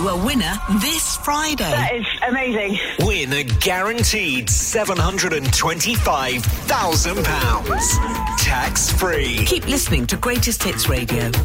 you a winner this Friday. That is amazing. Win a guaranteed £725,000. Tax-free. Keep listening to Greatest Hits Radio.